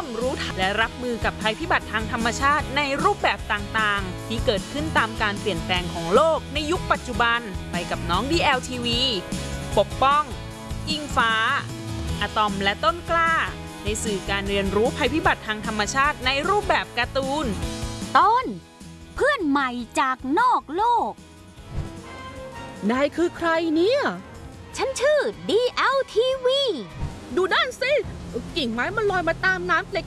ความรู้และรับมือกับภัยพิบัติทางธรรมชาติในรูปแบบต่างๆที่เกิดขึ้นตามการเปลี่ยนแปลงของโลกในยุคปัจจุบันไปกับน้อง DLTV ปกป้องอิงฟ้าอะตอมและต้นกล้าในสื่อการเรียนรู้ภัยพิบัติทางธรรมชาติในรูปแบบการ์ตูนต้นเพื่อนใหม่จากนอกโลกนายคือใครเนี่ยฉันชื่อ DLTV ดูนั่นสิกิ่งไม้มันลอยมาตามน้ำเ